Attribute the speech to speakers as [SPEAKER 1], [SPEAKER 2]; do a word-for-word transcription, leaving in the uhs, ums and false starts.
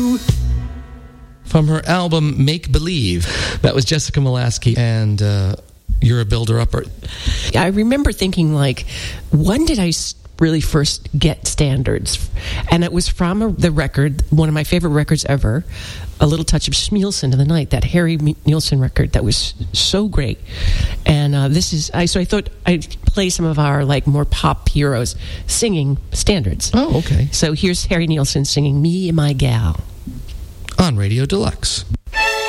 [SPEAKER 1] From her album Make Believe, that was Jessica Molaskey and uh, You're a Builder-Upper.
[SPEAKER 2] I remember thinking, like, when did I s- really first get standards? And it was from a, the record, one of my favorite records ever, A Little Touch of Schmielsen in the Night, that Harry Nielsen record that was so great. And uh, this is, I so I thought I'd play some of our, like, more pop heroes singing standards.
[SPEAKER 1] Oh, okay.
[SPEAKER 2] So here's Harry Nielsen singing Me and My Gal
[SPEAKER 1] On Radio Deluxe.